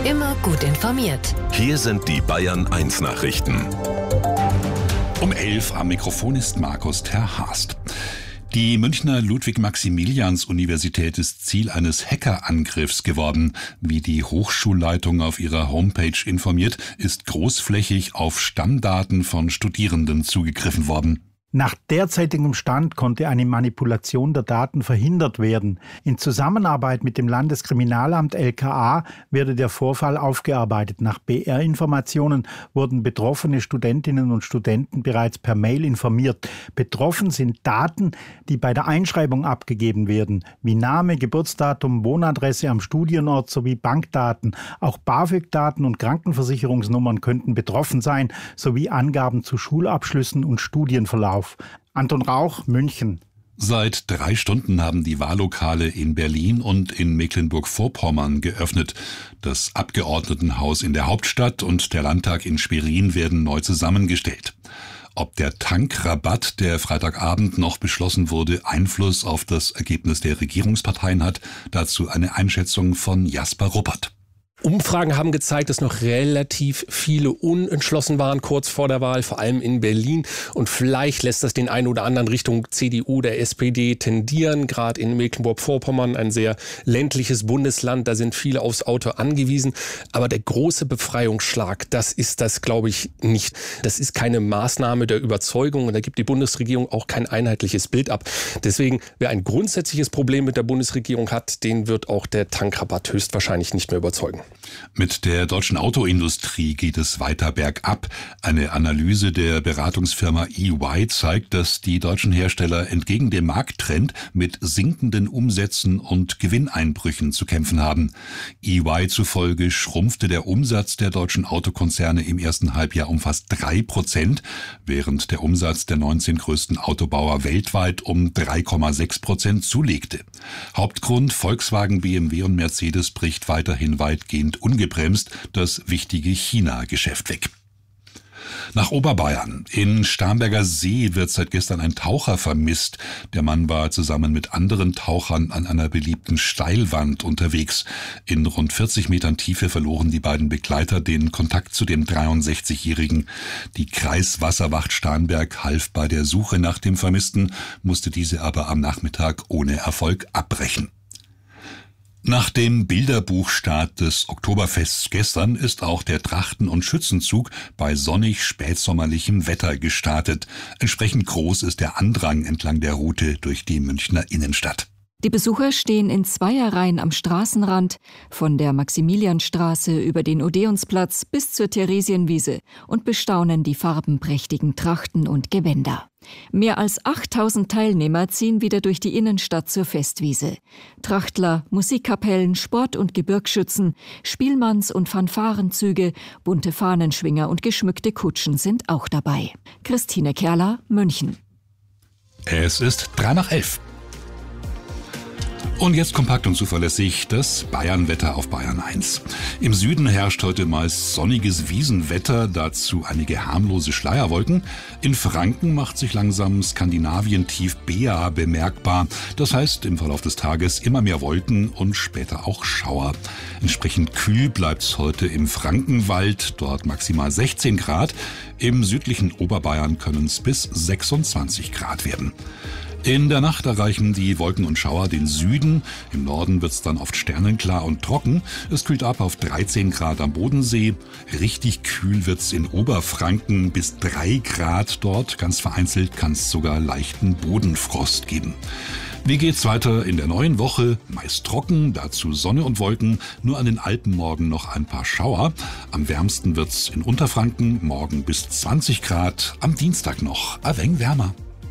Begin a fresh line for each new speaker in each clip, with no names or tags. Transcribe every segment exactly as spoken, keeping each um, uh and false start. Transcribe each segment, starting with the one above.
Immer gut informiert.
Hier sind die Bayern eins Nachrichten.
Um elf am Mikrofon ist Markus Ter-Haast. Die Münchner Ludwig-Maximilians-Universität ist Ziel eines Hackerangriffs geworden. Wie die Hochschulleitung auf ihrer Homepage informiert, ist großflächig auf Stammdaten von Studierenden zugegriffen worden.
Nach derzeitigem Stand konnte eine Manipulation der Daten verhindert werden. In Zusammenarbeit mit dem Landeskriminalamt L K A werde der Vorfall aufgearbeitet. Nach B R-Informationen wurden betroffene Studentinnen und Studenten bereits per Mail informiert. Betroffen sind Daten, die bei der Einschreibung abgegeben werden, wie Name, Geburtsdatum, Wohnadresse am Studienort sowie Bankdaten. Auch BAföG-Daten und Krankenversicherungsnummern könnten betroffen sein, sowie Angaben zu Schulabschlüssen und Studienverlauf. Anton Rauch, München.
Seit drei Stunden haben die Wahllokale in Berlin und in Mecklenburg-Vorpommern geöffnet. Das Abgeordnetenhaus in der Hauptstadt und der Landtag in Schwerin werden neu zusammengestellt. Ob der Tankrabatt, der Freitagabend noch beschlossen wurde, Einfluss auf das Ergebnis der Regierungsparteien hat, dazu eine Einschätzung von Jasper Ruppert.
Umfragen haben gezeigt, dass noch relativ viele unentschlossen waren kurz vor der Wahl, vor allem in Berlin. Und vielleicht lässt das den einen oder anderen Richtung C D U, der S P D tendieren. Gerade in Mecklenburg-Vorpommern, ein sehr ländliches Bundesland, da sind viele aufs Auto angewiesen. Aber der große Befreiungsschlag, das ist das, glaube ich, nicht. Das ist keine Maßnahme der Überzeugung und da gibt die Bundesregierung auch kein einheitliches Bild ab. Deswegen, wer ein grundsätzliches Problem mit der Bundesregierung hat, den wird auch der Tankrabatt höchstwahrscheinlich nicht mehr überzeugen.
Mit der deutschen Autoindustrie geht es weiter bergab. Eine Analyse der Beratungsfirma E Y zeigt, dass die deutschen Hersteller entgegen dem Markttrend mit sinkenden Umsätzen und Gewinneinbrüchen zu kämpfen haben. E Y zufolge schrumpfte der Umsatz der deutschen Autokonzerne im ersten Halbjahr um fast drei Prozent, während der Umsatz der neunzehn größten Autobauer weltweit um drei Komma sechs Prozent zulegte. Hauptgrund: Volkswagen, B M W und Mercedes bricht weiterhin weitgehend ungebremst das wichtige China-Geschäft weg. Nach Oberbayern. In Starnberger See wird seit gestern ein Taucher vermisst. Der Mann war zusammen mit anderen Tauchern an einer beliebten Steilwand unterwegs. In rund vierzig Metern Tiefe verloren die beiden Begleiter den Kontakt zu dem dreiundsechzigjährigen. Die Kreiswasserwacht Starnberg half bei der Suche nach dem Vermissten, musste diese aber am Nachmittag ohne Erfolg abbrechen. Nach dem Bilderbuchstart des Oktoberfests gestern ist auch der Trachten- und Schützenzug bei sonnig spätsommerlichem Wetter gestartet. Entsprechend groß ist der Andrang entlang der Route durch die Münchner Innenstadt.
Die Besucher stehen in Zweierreihen am Straßenrand, von der Maximilianstraße über den Odeonsplatz bis zur Theresienwiese und bestaunen die farbenprächtigen Trachten und Gewänder. Mehr als achttausend Teilnehmer ziehen wieder durch die Innenstadt zur Festwiese. Trachtler, Musikkapellen, Sport- und Gebirgsschützen, Spielmanns- und Fanfarenzüge, bunte Fahnenschwinger und geschmückte Kutschen sind auch dabei. Christine Kerler, München.
Es ist drei nach elf. Und jetzt kompakt und zuverlässig das Bayernwetter auf Bayern eins. Im Süden herrscht heute meist sonniges Wiesenwetter, dazu einige harmlose Schleierwolken. In Franken macht sich langsam Skandinavien-Tief Bea bemerkbar. Das heißt, im Verlauf des Tages immer mehr Wolken und später auch Schauer. Entsprechend kühl bleibt's heute im Frankenwald, dort maximal sechzehn Grad. Im südlichen Oberbayern können es bis sechsundzwanzig Grad werden. In der Nacht erreichen die Wolken und Schauer den Süden. Im Norden wird's dann oft sternenklar und trocken. Es kühlt ab auf dreizehn Grad am Bodensee. Richtig kühl wird's in Oberfranken, bis drei Grad dort. Ganz vereinzelt kann es sogar leichten Bodenfrost geben. Wie geht's weiter in der neuen Woche? Meist trocken, dazu Sonne und Wolken. Nur an den Alpen morgen noch ein paar Schauer. Am wärmsten wird's in Unterfranken, morgen bis zwanzig Grad. Am Dienstag noch ein wenig wärmer.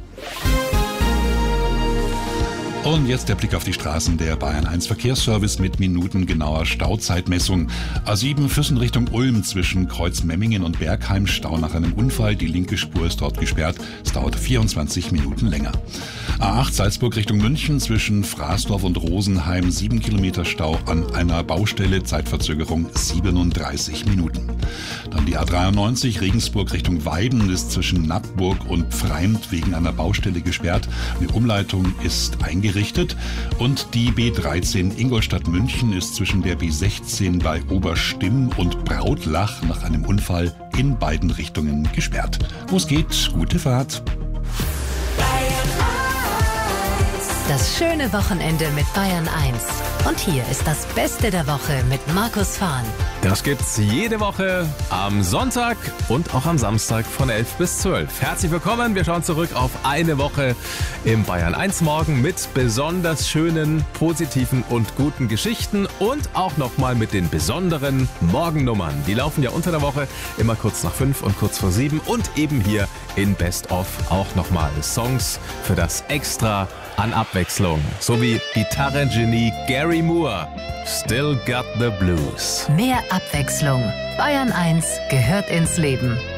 Und jetzt der Blick auf die Straßen. Der Bayern eins Verkehrsservice mit minutengenauer Stauzeitmessung. A sieben Füssen Richtung Ulm zwischen Kreuzmemmingen und Bergheim. Stau nach einem Unfall. Die linke Spur ist dort gesperrt. Es dauert vierundzwanzig Minuten länger. A acht Salzburg Richtung München zwischen Fraßdorf und Rosenheim. sieben Kilometer Stau an einer Baustelle. Zeitverzögerung siebenunddreißig Minuten. Dann die A dreiundneunzig Regensburg Richtung Weiden ist zwischen Nappburg und Pfreimd wegen einer Baustelle gesperrt. Eine Umleitung ist eingerichtet. gerichtet. Und die B dreizehn Ingolstadt-München ist zwischen der B sechzehn bei Oberstimm und Brautlach nach einem Unfall in beiden Richtungen gesperrt. Wo es geht, gute Fahrt.
Das schöne Wochenende mit Bayern eins. Und hier ist das Beste der Woche mit Markus Fahn.
Das gibt's jede Woche am Sonntag und auch am Samstag von elf bis zwölf. Herzlich willkommen, wir schauen zurück auf eine Woche im Bayern eins Morgen mit besonders schönen, positiven und guten Geschichten und auch nochmal mit den besonderen Morgennummern. Die laufen ja unter der Woche immer kurz nach fünf und kurz vor sieben und eben hier in Best of auch nochmal Songs für das Extra an Abwechslung. So wie Gitarrengenie Gary Moore, Still Got the Blues.
Mehr Abwechslung. Bayern eins gehört ins Leben.